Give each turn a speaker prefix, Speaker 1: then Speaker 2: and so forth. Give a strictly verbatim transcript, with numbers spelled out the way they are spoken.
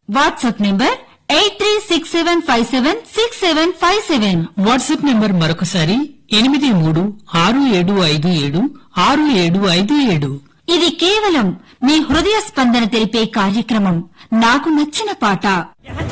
Speaker 1: WhatsApp number eight three six seven five seven six seven five seven.
Speaker 2: WhatsApp number మరొకసారి ఎనిమిది మూడు ఆరు ఏడు ఐదు ఏడు ఆరు ఏడు ఐదు ఏడు.
Speaker 1: ఇది కేవలం మీ హృదయ స్పందన తెలిపే కార్యక్రమం. నాకు నచ్చిన పాట.